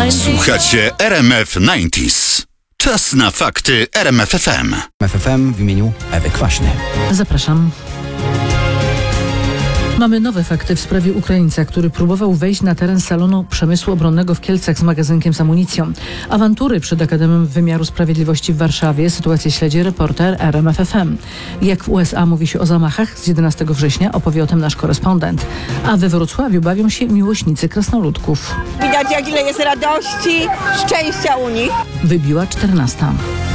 Słuchacie RMF 90s. Czas na fakty RMF FM. FM w imieniu Ewy Kwaśny. Zapraszam. Mamy nowe fakty w sprawie Ukraińca, który próbował wejść na teren salonu przemysłu obronnego w Kielcach z magazynkiem z amunicją. Awantury przed Akademią Wymiaru Sprawiedliwości w Warszawie. Sytuację śledzi reporter RMF FM. Jak w USA mówi się o zamachach z 11 września, opowie o tym nasz korespondent. A we Wrocławiu bawią się miłośnicy krasnoludków. Widać, jak ile jest radości, szczęścia u nich. Wybiła 14.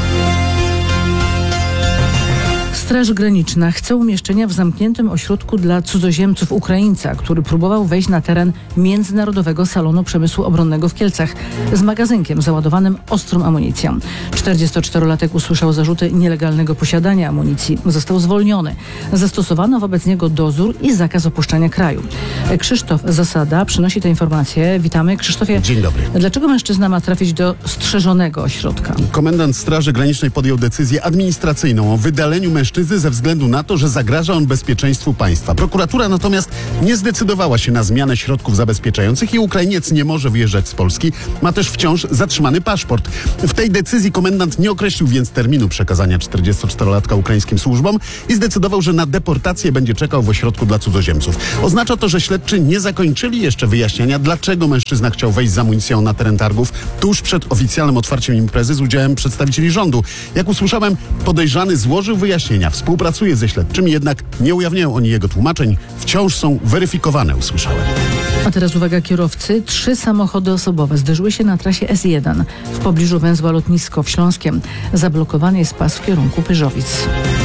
Straż Graniczna chce umieszczenia w zamkniętym ośrodku dla cudzoziemców Ukraińca, który próbował wejść na teren Międzynarodowego Salonu Przemysłu Obronnego w Kielcach z magazynkiem załadowanym ostrą amunicją. 44-latek usłyszał zarzuty nielegalnego posiadania amunicji. Został zwolniony. Zastosowano wobec niego dozór i zakaz opuszczania kraju. Krzysztof Zasada przynosi te informacje. Witamy. Krzysztofie, dzień dobry. Dlaczego mężczyzna ma trafić do strzeżonego ośrodka? Komendant Straży Granicznej podjął decyzję administracyjną o wydaleniu mężczyzny ze względu na to, że zagraża on bezpieczeństwu państwa. Prokuratura natomiast nie zdecydowała się na zmianę środków zabezpieczających i Ukrainiec nie może wyjeżdżać z Polski. Ma też wciąż zatrzymany paszport. W tej decyzji komendant nie określił więc terminu przekazania 44-latka ukraińskim służbom i zdecydował, że na deportację będzie czekał w ośrodku dla cudzoziemców. Oznacza to, że śledczy nie zakończyli jeszcze wyjaśniania, dlaczego mężczyzna chciał wejść z amunicją na teren targów tuż przed oficjalnym otwarciem imprezy z udziałem przedstawicieli rządu. Jak usłyszałem, podejrzany złożył wyjaśnienia, współpracuje ze śledczymi, jednak nie ujawniają oni jego tłumaczeń. Wciąż są weryfikowane, usłyszałem. A teraz uwaga kierowcy. 3 samochody osobowe zderzyły się na trasie S1 w pobliżu węzła Lotnisko w Śląskiem. Zablokowany jest pas w kierunku Pyrzowic.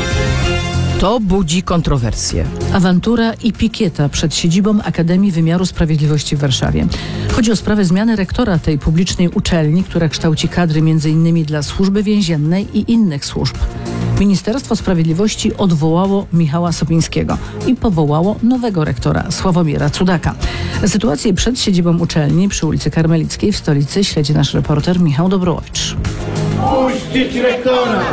To budzi kontrowersje. Awantura i pikieta przed siedzibą Akademii Wymiaru Sprawiedliwości w Warszawie. Chodzi o sprawę zmiany rektora tej publicznej uczelni, która kształci kadry m.in. dla służby więziennej i innych służb. Ministerstwo Sprawiedliwości odwołało Michała Sopińskiego i powołało nowego rektora, Sławomira Cudaka. Sytuację przed siedzibą uczelni przy ulicy Karmelickiej w stolicy śledzi nasz reporter Michał Dobrowicz. Puścić rektora!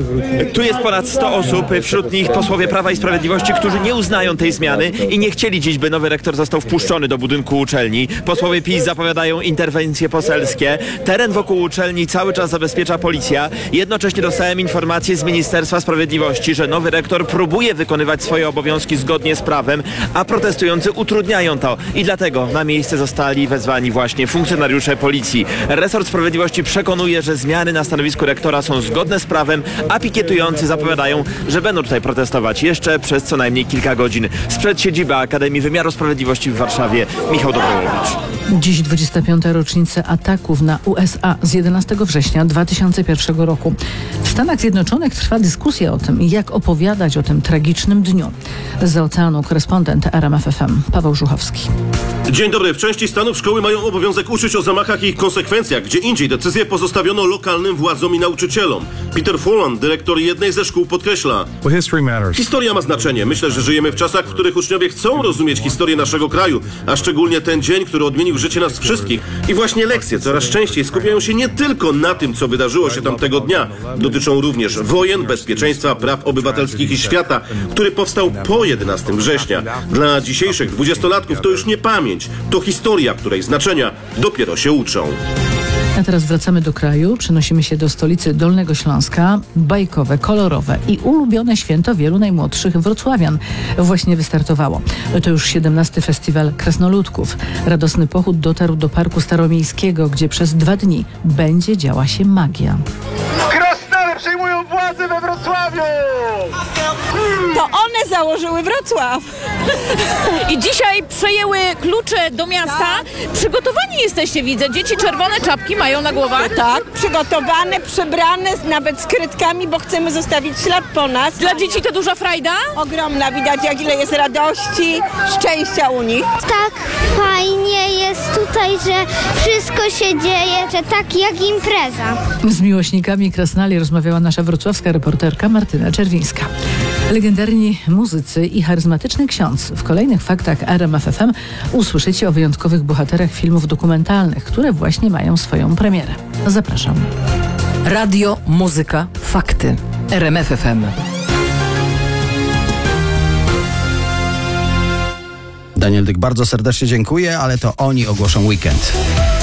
Tu jest ponad 100 osób, wśród nich posłowie Prawa i Sprawiedliwości, którzy nie uznają tej zmiany i nie chcieli dziś, by nowy rektor został wpuszczony do budynku uczelni. Posłowie PiS zapowiadają interwencje poselskie. Teren wokół uczelni cały czas zabezpiecza policja. Jednocześnie dostałem informację z Ministerstwa Sprawiedliwości, że nowy rektor próbuje wykonywać swoje obowiązki zgodnie z prawem, a protestujący utrudniają to. I dlatego na miejsce zostali wezwani właśnie funkcjonariusze policji. Resort Sprawiedliwości przekonuje, że zmiany na stanowisku rektora są zgodne z prawem, a pikietujący zapowiadają, że będą tutaj protestować jeszcze przez co najmniej kilka godzin. Sprzed siedziby Akademii Wymiaru Sprawiedliwości w Warszawie, Michał Dobrowicz. Dziś 25. rocznica ataków na USA z 11 września 2001 roku. W Stanach Zjednoczonych trwa dyskusja o tym, jak opowiadać o tym tragicznym dniu. Zza oceanu korespondent RMF FM Paweł Żuchowski. Dzień dobry. W części Stanów szkoły mają obowiązek uczyć o zamachach i ich konsekwencjach. Gdzie indziej decyzję pozostawiono lokalnym władzom i nauczycielom. Peter Furlan, dyrektor jednej ze szkół, podkreśla: historia ma znaczenie. Myślę, że żyjemy w czasach, w których uczniowie chcą rozumieć historię naszego kraju, a szczególnie ten dzień, który odmienił życie nas wszystkich. I właśnie lekcje coraz częściej skupiają się nie tylko na tym, co wydarzyło się tamtego dnia. Dotyczą również wojen, bezpieczeństwa, praw obywatelskich i świata, który powstał po 11 września. Dla dzisiejszych 20-latków to już nie pamięć, to historia, której znaczenia dopiero się uczą. A teraz wracamy do kraju, przenosimy się do stolicy Dolnego Śląska. Bajkowe, kolorowe i ulubione święto wielu najmłodszych wrocławian właśnie wystartowało. To już 17. Festiwal Krasnoludków. Radosny pochód dotarł do Parku Staromiejskiego, gdzie przez 2 dni będzie działa się magia. Krasnale przejmują władzę we Wrocławiu! To one założyły Wrocław. I dzisiaj przejęły klucze do miasta. Przygotowani jesteście, widzę. Dzieci czerwone czapki mają na głowach. Tak, przygotowane, przebrane, nawet z kredkami, bo chcemy zostawić ślad po nas. Dla dzieci to duża frajda? Ogromna, widać, jak ile jest radości, szczęścia u nich. Tak fajnie jest tutaj, że wszystko się dzieje, że tak jak impreza. Z miłośnikami krasnali rozmawiała nasza wrocławska reporterka Martyna Czerwińska. Legendarni muzycy i charyzmatyczny ksiądz. W kolejnych faktach RMF FM usłyszycie o wyjątkowych bohaterach filmów dokumentalnych, które właśnie mają swoją premierę. Zapraszam. Radio, muzyka, fakty. RMF FM. Daniel Dyk bardzo serdecznie dziękuję, ale to oni ogłoszą weekend.